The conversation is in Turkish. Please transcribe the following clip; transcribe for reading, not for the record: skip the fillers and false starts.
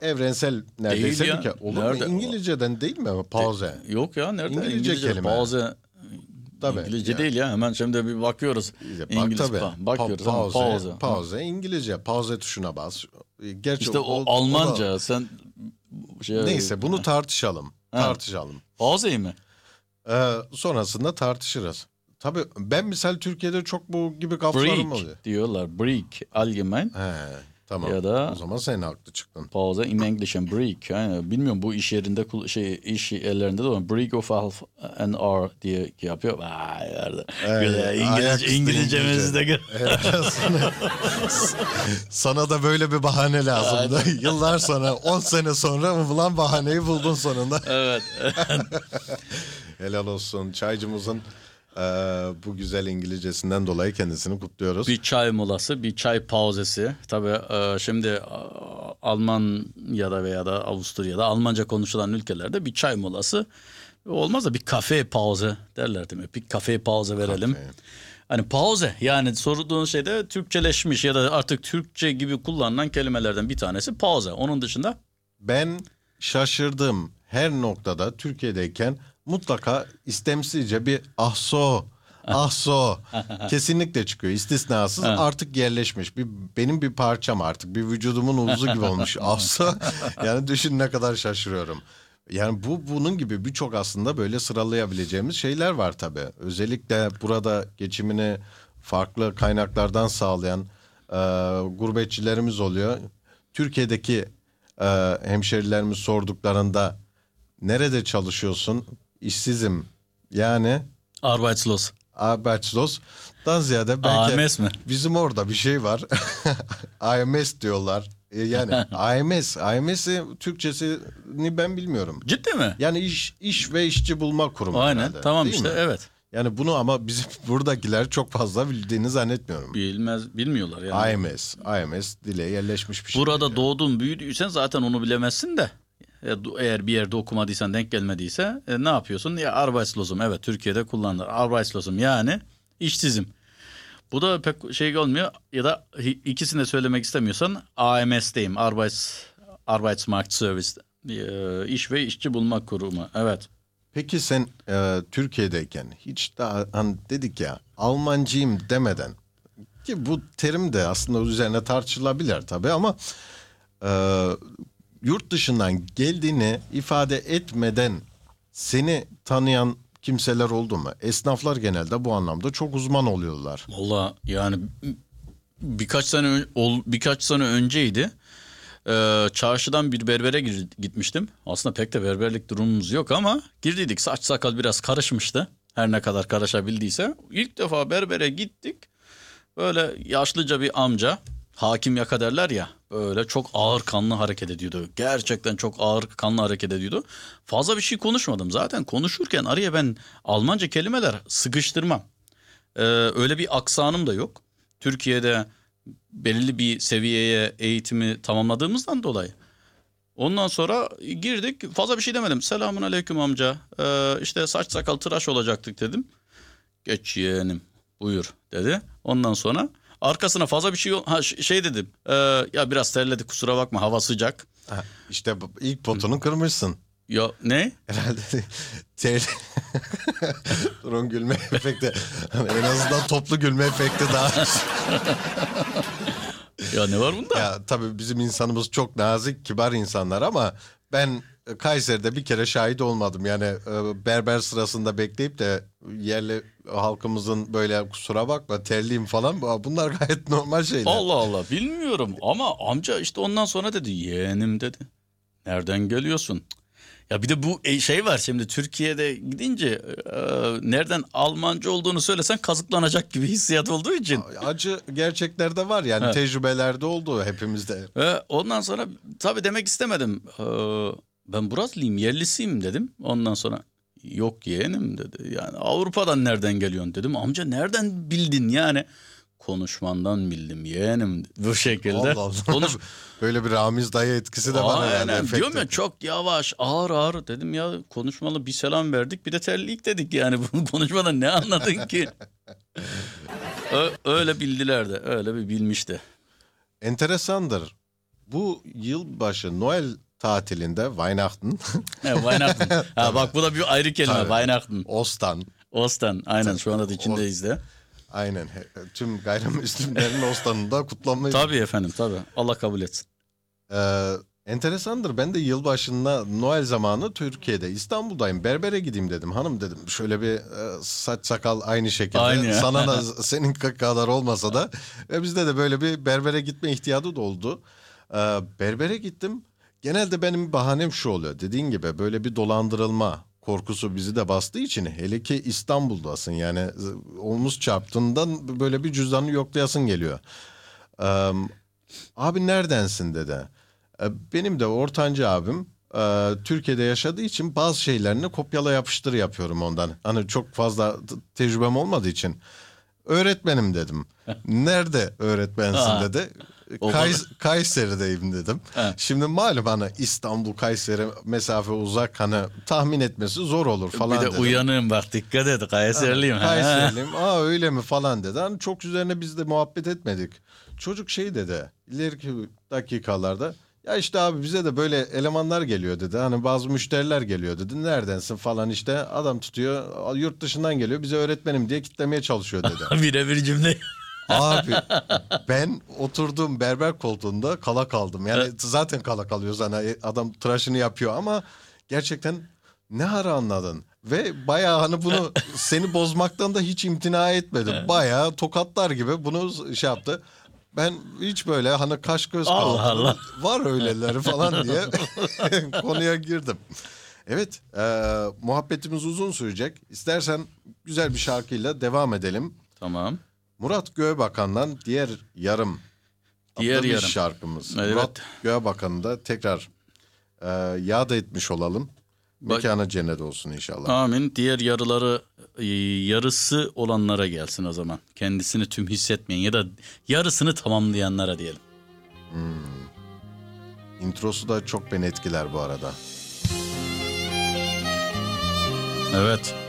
evrensel neredeyse Değil bir ya. Olur mu? İngilizceden değil mi pause? Yok ya, nerede? İngilizce kelime. Pause. Tabii, İngilizce yani. değil ya. Hemen şimdi bir bakıyoruz. Bak tabii. Bakıyoruz. Pause. Pause İngilizce. Pause tuşuna bas. Gerçi İşte o Almanca. Sen neyse bunu tartışalım. Tartışalım. Pause'yi mi? Sonrasında tartışırız. Tabii ben misal Türkiye'de çok bu gibi kaflarım oluyor. Break diyorlar. Break. Allgemein. Tamam. Ya da o zaman sen haklı çıktın. Pause in English and break. Yani bilmiyorum, bu iş yerinde iş yerlerinde de var. Break of half an hour diye yapıyor. İngilizcemizi de sana da böyle bir bahane lazımdı. Yıllar sonra 10 sene sonra bulan bahaneyi buldun sonunda. Evet. Helal olsun çaycımızın bu güzel İngilizcesinden dolayı kendisini kutluyoruz. Bir çay molası, bir çay pauzesi. Tabii şimdi Almanya'da veya da Avusturya'da Almanca konuşulan ülkelerde bir çay molası olmaz da bir kafe pauze derler değil mi? Bir kafe pauze verelim. Hani pauze, yani sorduğun şeyde Türkçeleşmiş ya da artık Türkçe gibi kullanılan kelimelerden bir tanesi pauze. Onun dışında? Ben şaşırdım, her noktada Türkiye'deyken mutlaka istemsizce bir ahso kesinlikle çıkıyor. İstisnasız artık yerleşmiş. Benim bir parçam artık. Bir vücudumun uzuvu gibi olmuş. Ahso. Yani düşün ne kadar şaşırıyorum. Yani bunun gibi birçok aslında böyle sıralayabileceğimiz şeyler var tabii. Özellikle burada geçimini farklı kaynaklardan sağlayan gurbetçilerimiz oluyor. Türkiye'deki hemşerilerimiz sorduklarında nerede çalışıyorsun? İşsizim. Yani Arbeitslos'dan ziyade belki AMS mi? Bizim orada bir şey var. AMS diyorlar. Yani AMS'i Türkçesini ben bilmiyorum. Ciddi mi? Yani iş ve işçi bulma kurumu. Aynen herhalde, tamam değil işte mi? evet. Yani bunu ama bizim buradakiler çok fazla bildiğini zannetmiyorum. Bilmiyorlar yani. AMS dile yerleşmiş bir şey. Burada doğdun büyüdüysen zaten onu bilemezsin de. Eğer bir yerde okumadıysan, denk gelmediyse ne yapıyorsun? Ya Arbeitslosum, evet, Türkiye'de kullanılır. Arbeitslosum yani işsizim. Bu da pek şey olmuyor, ya da ikisini de söylemek istemiyorsan AMS'teyim. Arbeitsmarktservice, iş ve işçi bulma kurumu. Evet. Peki sen Türkiye'deyken hiç daha hani dedik ya Almancıyım demeden, ki bu terim de aslında üzerine tartışılabilir tabii ama yurt dışından geldiğini ifade etmeden seni tanıyan kimseler oldu mu? Esnaflar genelde bu anlamda çok uzman oluyorlar. Vallahi yani birkaç sene önceydi. Çarşıdan bir berbere gitmiştim. Aslında pek de berberlik durumumuz yok ama girdiydik. Saç sakal biraz karışmıştı. Her ne kadar karışabildiyse. İlk defa berbere gittik. Böyle yaşlıca bir amca. Hakim yaka derler ya. Böyle çok ağır kanlı hareket ediyordu. Gerçekten çok ağır kanlı hareket ediyordu. Fazla bir şey konuşmadım. Zaten konuşurken araya ben Almanca kelimeler sıkıştırmam. Öyle bir aksanım da yok. Türkiye'de belirli bir seviyeye eğitimi tamamladığımızdan dolayı. Ondan sonra girdik, fazla bir şey demedim. Selamun aleyküm amca. İşte saç sakal tıraş olacaktık dedim. Geç yeğenim buyur dedi. Ondan sonra arkasına fazla bir şey dedim. Ya biraz terledik, kusura bakma, hava sıcak. İşte ilk potunu kırmışsın. Ya ne? Herhalde Durun, gülme efekti. En azından toplu gülme efekti daha. Ya ne var bunda? Ya tabii bizim insanımız çok nazik, kibar insanlar ama ben Kayseri'de bir kere şahit olmadım. Yani berber sırasında bekleyip de yerli halkımızın böyle kusura bakma terliyim falan, bunlar gayet normal şeyler. Allah Allah, bilmiyorum ama amca işte ondan sonra dedi, yeğenim dedi. Nereden geliyorsun? Ya bir de bu şey var şimdi, Türkiye'de gidince nereden Almanca olduğunu söylesen kazıklanacak gibi hissiyat olduğu için. Acı gerçekler de var yani, tecrübelerde oldu hepimizde. Ondan sonra tabii demek istemedim. Ben Buraslıyım, yerlisiyim dedim. Ondan sonra yok yeğenim dedi. Yani Avrupa'dan nereden geliyorsun dedim. Amca nereden bildin yani? Konuşmandan bildim yeğenim, bu şekilde. Allah Allah. Böyle bir Ramiz dayı etkisi de var herhalde. Aynen diyorum ya, çok yavaş ağır dedim ya, konuşmalı bir selam verdik, bir de terlik dedik yani, bu konuşmadan ne anladın ki? Öyle bildiler de, öyle bir bilmişti. Enteresandır. Bu yılbaşı Noel tatilinde Weihnachten. Weihnachten. Ha, bak bu da bir ayrı kelime. Tabii. Weihnachten. Ostan. Aynen şu anda da içindeyiz de. Aynen. Tüm gayrimüslimlerin Ostan'ını da kutlamayı. Tabii efendim tabii. Allah kabul etsin. Enteresandır. Ben de yılbaşında Noel zamanı Türkiye'de İstanbul'dayım. Berbere gideyim dedim. Hanım dedim şöyle bir saç sakal aynı şekilde. Aynı. Sana da senin kadar olmasa da. Ve bizde de böyle bir berbere gitme ihtiyacı da oldu. Berbere gittim. Genelde benim bahanem şu oluyor. Dediğin gibi böyle bir dolandırılma korkusu bizi de bastığı için, hele ki İstanbul'dasın yani omuz çarptığından böyle bir cüzdanı yoklayasın geliyor. Abi neredensin dedi. Benim de ortanca abim Türkiye'de yaşadığı için bazı şeylerini kopyala yapıştır yapıyorum ondan. Hani çok fazla tecrübem olmadığı için. Öğretmenim dedim. Nerede öğretmensin dedi. Kayseri'deyim dedim. Ha. Şimdi malum hani İstanbul Kayseri mesafe uzak, hani tahmin etmesi zor olur falan Bir de dedim. uyanığım bak dikkat et Kayserliyim. Kayseriliyim. Öyle mi falan dedi. Hani çok üzerine biz de muhabbet etmedik. Çocuk şey dedi ileriki dakikalarda, ya işte abi bize de böyle elemanlar geliyor dedi. Hani bazı müşteriler geliyor dedi. Neredensin falan işte, adam tutuyor yurt dışından geliyor bize öğretmenim diye kitlemeye çalışıyor dedi. Birebir cümle. Abi ben oturduğum berber koltuğunda kala kaldım. Yani zaten kala kalıyoruz, hani adam tıraşını yapıyor ama gerçekten ne ara anladın? Ve bayağı hani bunu seni bozmaktan da hiç imtina etmedim. Bayağı tokatlar gibi bunu şey yaptı. Ben hiç böyle hani kaş göz kaldım. Allah Allah. Var öyleleri falan diye konuya girdim. Evet, muhabbetimiz uzun sürecek. İstersen güzel bir şarkıyla devam edelim. Tamam. Murat Göğebakan'dan Diğer Yarım adlı bir şarkımız. Evet. Murat Göğebakan'ı da tekrar yad etmiş olalım. Mekanı cennet olsun inşallah. Amin. Diğer yarısı olanlara gelsin o zaman. Kendisini tüm hissetmeyen ya da yarısını tamamlayanlara diyelim. Introsu da çok beni etkiler bu arada. Evet.